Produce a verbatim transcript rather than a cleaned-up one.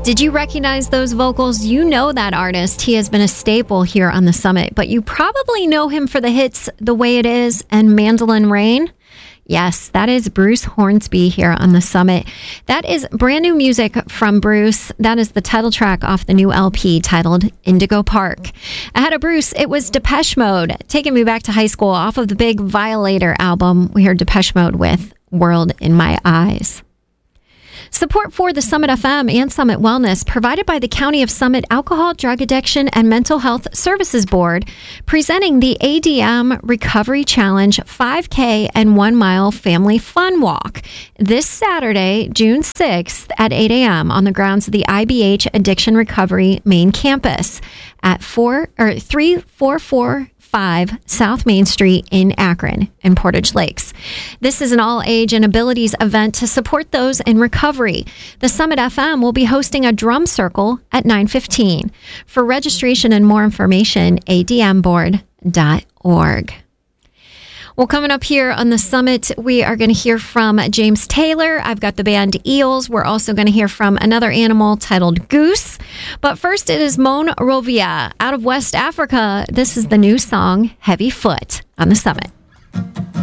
Did you recognize those vocals? You know that artist. He has been a staple here on the Summit, but you probably know him for the hits The Way It Is and Mandolin Rain. Yes, that is Bruce Hornsby here on the Summit. That is brand new music from Bruce. That is the title track off the new L P titled Indigo Park. Ahead of Bruce, it was Depeche Mode, taking me back to high school off of the big Violator album. We heard Depeche Mode with World in My Eyes. Support for the Summit F M and Summit Wellness provided by the County of Summit Alcohol, Drug Addiction, and Mental Health Services Board, presenting the A D M Recovery Challenge five K and one mile Family Fun Walk this Saturday, June sixth at eight a.m. on the grounds of the I B H Addiction Recovery main campus at four or three four four five South Main Street in Akron and Portage Lakes. This is an all-age and abilities event to support those in recovery. The Summit F M will be hosting a drum circle at nine fifteen. For registration and more information, a d m board dot org. Well, coming up here on the Summit, we are going to hear from James Taylor. I've got the band Eels. We're also going to hear from another animal titled Goose. But first, it is Mon Rovia out of West Africa. This is the new song, Heavy Foot, on the Summit.